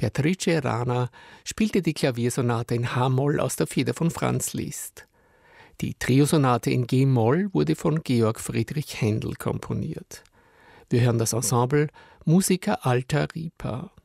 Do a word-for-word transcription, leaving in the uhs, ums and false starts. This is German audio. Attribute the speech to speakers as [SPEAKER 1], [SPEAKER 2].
[SPEAKER 1] Beatrice Rana spielte die Klaviersonate in H-Moll aus der Feder von Franz Liszt. Die Triosonate in G-Moll wurde von Georg Friedrich Händel komponiert. Wir hören das Ensemble Musica Alta Ripa.